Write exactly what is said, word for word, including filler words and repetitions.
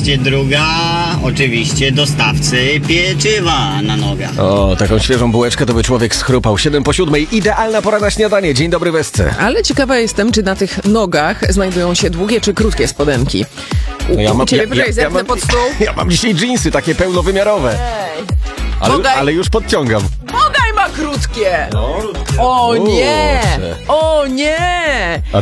oczywiście druga, oczywiście dostawcy pieczywa na nogach. O, taką świeżą bułeczkę to by człowiek schrupał. Siedem po siódmej, idealna pora na śniadanie. Dzień dobry, Wesce. Ale ciekawa jestem, czy na tych nogach znajdują się długie czy krótkie spodenki. U, No ja u mam- ciebie, ja- poczekaj, ja- zerknę ja mam- pod stół. Ja mam dzisiaj dżinsy, takie pełnowymiarowe. Ej, Ale, Podaj. ale już podciągam. podaj ma krótkie! No. O nie! Kurczę. O nie! A